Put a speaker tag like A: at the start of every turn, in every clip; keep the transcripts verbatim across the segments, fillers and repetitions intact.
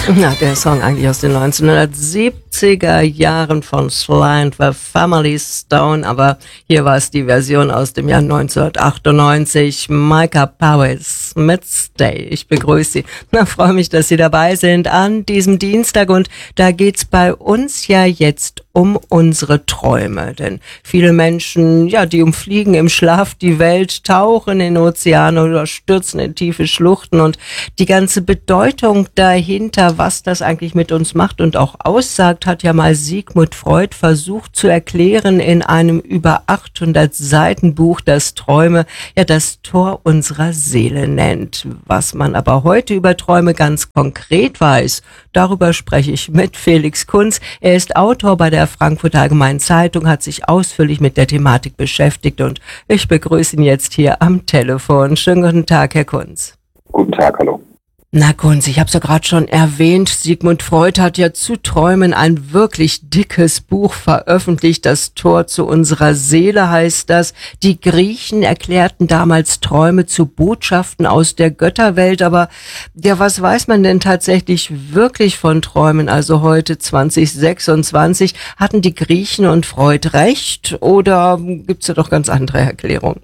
A: Ja, der Song eigentlich aus den neunzehnhundertsiebziger Jahren von Sly and the Family Stone, aber hier war es die Version aus dem Jahr neunzehnhundertachtundneunzig. Micah Powers mit Stay. Ich begrüße Sie. Na, freue mich, dass Sie dabei sind an diesem Dienstag, und da geht's bei uns ja jetzt um unsere Träume, denn viele Menschen, ja, die umfliegen im Schlaf die Welt, tauchen in Ozeane oder stürzen in tiefe Schluchten, und die ganze Bedeutung dahinter, was das eigentlich mit uns macht und auch aussagt, hat ja mal Sigmund Freud versucht zu erklären in einem über achthundert Seiten Buch, das Träume ja das Tor unserer Seele nennt. Was man aber heute über Träume ganz konkret weiß, darüber spreche ich mit Felix Kunz. Er ist Autor bei der Frankfurter Allgemeinen Zeitung, hat sich ausführlich mit der Thematik beschäftigt, und ich begrüße ihn jetzt hier am Telefon. Schönen guten Tag, Herr Kunz.
B: Guten Tag, hallo.
A: Na Kunz, ich habe es ja gerade schon erwähnt, Sigmund Freud hat ja zu Träumen ein wirklich dickes Buch veröffentlicht. Das Tor zu unserer Seele heißt das. Die Griechen erklärten damals Träume zu Botschaften aus der Götterwelt. Aber ja, was weiß man denn tatsächlich wirklich von Träumen? Also heute zwanzig sechsundzwanzig, hatten die Griechen und Freud recht, oder gibt's da doch ganz andere Erklärungen?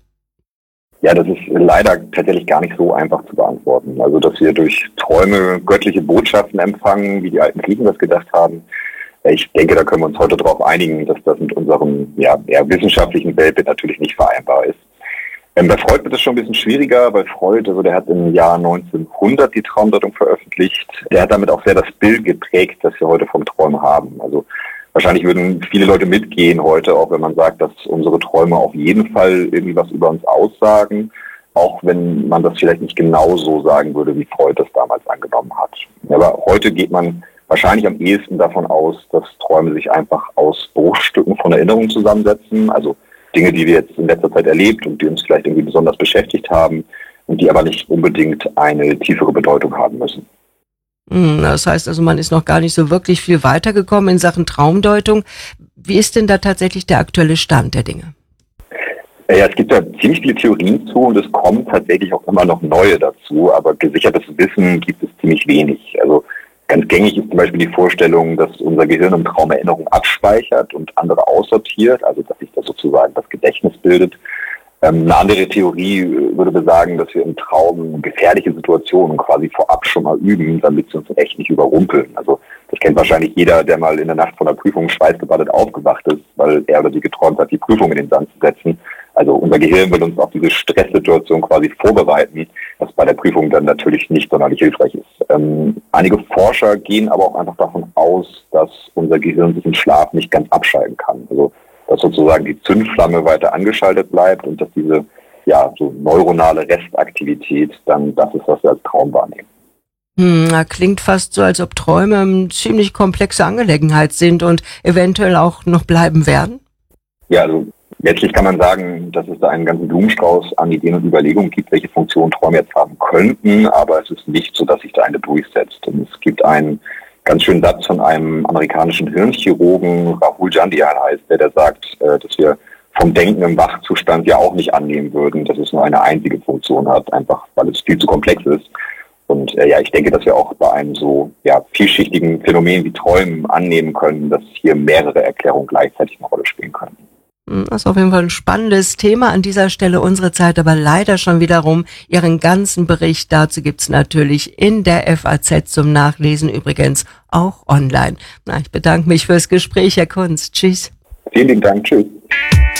B: Ja, das ist leider tatsächlich gar nicht so einfach zu beantworten. Also, dass wir durch Träume göttliche Botschaften empfangen, wie die alten Griechen das gedacht haben. Ich denke, da können wir uns heute darauf einigen, dass das mit unserem ja, eher wissenschaftlichen Weltbild natürlich nicht vereinbar ist. Ähm, bei Freud wird es schon ein bisschen schwieriger, weil Freud, also der hat im Jahr neunzehnhundert die Traumdeutung veröffentlicht. Der hat damit auch sehr das Bild geprägt, das wir heute vom Träumen haben. Also wahrscheinlich würden viele Leute mitgehen heute, auch wenn man sagt, dass unsere Träume auf jeden Fall irgendwie was über uns aussagen, auch wenn man das vielleicht nicht genau so sagen würde, wie Freud das damals angenommen hat. Aber heute geht man wahrscheinlich am ehesten davon aus, dass Träume sich einfach aus Bruchstücken von Erinnerungen zusammensetzen, also Dinge, die wir jetzt in letzter Zeit erlebt und die uns vielleicht irgendwie besonders beschäftigt haben und die aber nicht unbedingt eine tiefere Bedeutung haben müssen.
A: Das heißt also, man ist noch gar nicht so wirklich viel weitergekommen in Sachen Traumdeutung. Wie ist denn da tatsächlich der aktuelle Stand der Dinge?
B: Ja, es gibt da ziemlich viele Theorien zu, und es kommen tatsächlich auch immer noch neue dazu, aber gesichertes Wissen gibt es ziemlich wenig. Also ganz gängig ist zum Beispiel die Vorstellung, dass unser Gehirn im Traum Erinnerungen abspeichert und andere aussortiert, also dass sich das sozusagen das Gedächtnis bildet. Eine andere Theorie würde besagen, dass wir im Traum gefährliche Situationen quasi vorab schon mal üben, damit sie uns echt nicht überrumpeln. Also das kennt wahrscheinlich jeder, der mal in der Nacht vor der Prüfung schweißgebadet aufgewacht ist, weil er oder sie geträumt hat, die Prüfung in den Sand zu setzen. Also unser Gehirn will uns auf diese Stresssituation quasi vorbereiten, was bei der Prüfung dann natürlich nicht sonderlich hilfreich ist. Ähm, einige Forscher gehen aber auch einfach davon aus, dass unser Gehirn sich im Schlaf nicht ganz abschalten kann. Also dass sozusagen die Zündflamme weiter angeschaltet bleibt und dass diese ja so neuronale Restaktivität dann das ist, was wir als Traum wahrnehmen.
A: Hm, klingt fast so, als ob Träume eine ziemlich komplexe Angelegenheit sind und eventuell auch noch bleiben werden.
B: Ja, also letztlich kann man sagen, dass es da einen ganzen Blumenstrauß an Ideen und Überlegungen gibt, welche Funktion Träume jetzt haben könnten, aber es ist nicht so, dass sich da eine durchsetzt. Und es gibt einen ganz schönen Satz von einem amerikanischen Hirnchirurgen, Rahul Jandial heißt der, der sagt, dass wir vom Denken im Wachzustand ja auch nicht annehmen würden, dass es nur eine einzige Funktion hat, einfach weil es viel zu komplex ist. Und äh, ja, ich denke, dass wir auch bei einem so ja, vielschichtigen Phänomen wie Träumen annehmen können, dass hier mehrere Erklärungen gleichzeitig eine Rolle spielen können.
A: Das ist auf jeden Fall ein spannendes Thema. An dieser Stelle unsere Zeit aber leider schon wieder rum. Ihren ganzen Bericht dazu gibt's natürlich in der F A Z zum Nachlesen, übrigens auch online. Na, ich bedanke mich fürs Gespräch, Herr Kunz. Tschüss.
B: Vielen Dank. Tschüss.